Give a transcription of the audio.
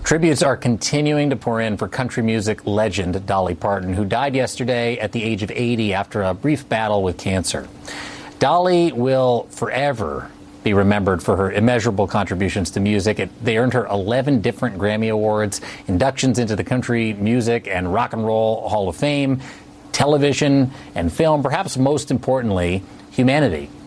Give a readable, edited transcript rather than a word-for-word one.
Tributes are continuing to pour in for country music legend Dolly Parton, who died yesterday at the age of 80 after a brief battle with cancer. Dolly will forever be remembered for her immeasurable contributions to music. They earned her 11 different Grammy Awards, inductions into the Country Music and Rock and Roll Hall of Fame, television and film, perhaps most importantly, humanity.